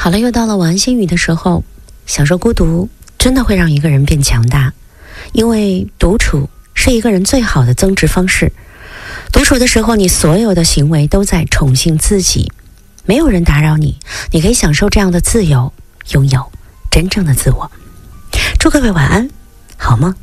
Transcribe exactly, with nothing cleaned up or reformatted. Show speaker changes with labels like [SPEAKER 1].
[SPEAKER 1] 好了，又到了晚安心语的时候。享受孤独真的会让一个人变强大，因为独处是一个人最好的增值方式。独处的时候，你所有的行为都在宠幸自己，没有人打扰你，你可以享受这样的自由，拥有真正的自我。祝各位晚安，好梦。